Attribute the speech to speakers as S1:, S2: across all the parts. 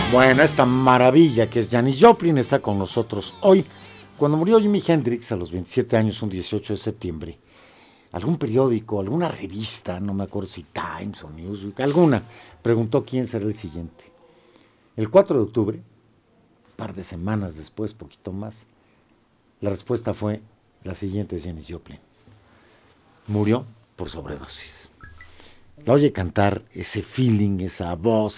S1: Bueno, esta maravilla que es Janis Joplin está con nosotros hoy. Cuando murió Jimi Hendrix a los 27 años, un 18 de septiembre, algún periódico, alguna revista, no me acuerdo si Times o Newsweek, alguna, preguntó quién será el siguiente. El 4 de octubre, un par de semanas después, poquito más, la respuesta fue la siguiente: Janis Joplin. Murió por sobredosis. La oye cantar, ese feeling, esa voz,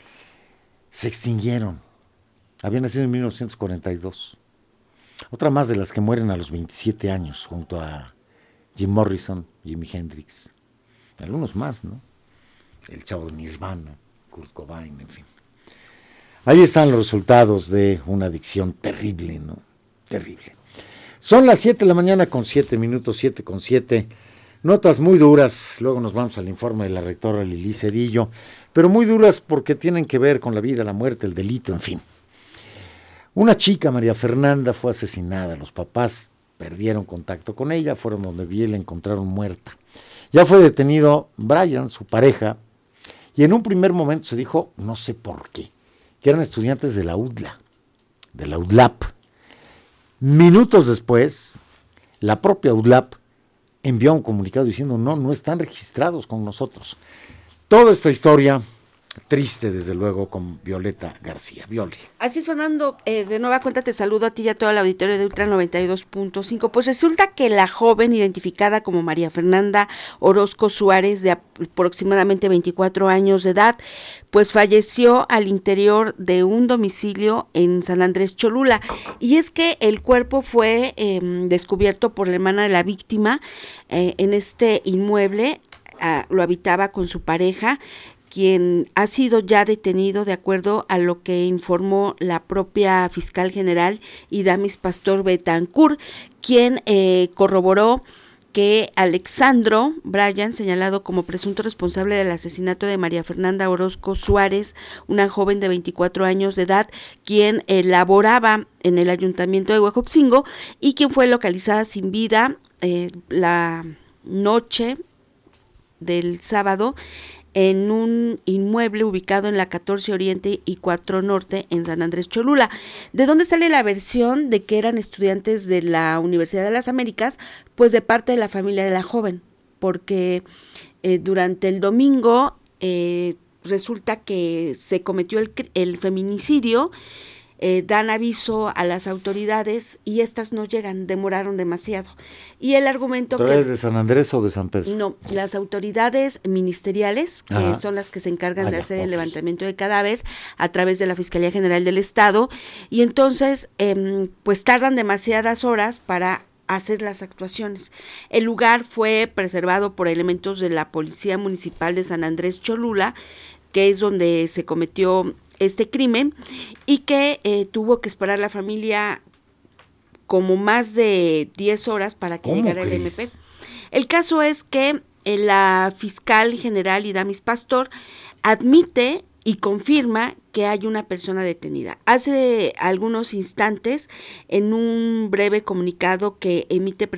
S1: se extinguieron. Había nacido en 1942. Otra más de las que mueren a los 27 años, junto a Jim Morrison, Jimi Hendrix. Algunos más, ¿no? El chavo de Nirvana, Kurt Cobain, en fin. Ahí están los resultados de una adicción terrible, ¿no? Terrible. Son las 7 de la mañana con 7 minutos, 7 con 7. Notas muy duras, luego nos vamos al informe de la rectora Lili Cedillo, pero muy duras porque tienen que ver con la vida, la muerte, el delito, en fin. Una chica, María Fernanda, fue asesinada. Los papás perdieron contacto con ella, fueron donde vi y la encontraron muerta. Ya fue detenido Brian, su pareja, y en un primer momento se dijo, no sé por qué, que eran estudiantes de la UDLA, de la UDLAP. Minutos después, la propia UDLAP envió un comunicado diciendo no están registrados con nosotros. Toda esta historia triste, desde luego, con Violeta García. Viole.
S2: Así es, Fernando, de nueva cuenta te saludo a ti y a toda la auditorio de Ultra 92.5. Pues resulta que la joven identificada como María Fernanda Orozco Suárez, de aproximadamente 24 años de edad, pues falleció al interior de un domicilio en San Andrés Cholula. Y es que el cuerpo fue descubierto por la hermana de la víctima en este inmueble. Lo habitaba con su pareja, quien ha sido ya detenido de acuerdo a lo que informó la propia fiscal general Idamis Pastor Betancourt, quien corroboró que Alexandro Brian, señalado como presunto responsable del asesinato de María Fernanda Orozco Suárez, una joven de 24 años de edad, quien laboraba en el ayuntamiento de Huejoxingo y quien fue localizada sin vida la noche del sábado en un inmueble ubicado en la 14 Oriente y 4 Norte en San Andrés Cholula. ¿De dónde sale la versión de que eran estudiantes de la Universidad de las Américas? Pues de parte de la familia de la joven, porque durante el domingo resulta que se cometió el feminicidio. Dan aviso a las autoridades y estas no llegan, demoraron demasiado. Y el argumento
S1: ¿Pero es de San Andrés o de San Pedro?
S2: No, las autoridades ministeriales, que son las que se encargan de hacer el levantamiento de cadáver a través de la Fiscalía General del Estado, y entonces pues tardan demasiadas horas para hacer las actuaciones. El lugar fue preservado por elementos de la Policía Municipal de San Andrés Cholula, que es donde se cometió este crimen, y que tuvo que esperar la familia como más de 10 horas para que llegara el MP. El caso es que la fiscal general Idamis Pastor admite y confirma que hay una persona detenida. Hace algunos instantes, en un breve comunicado que emite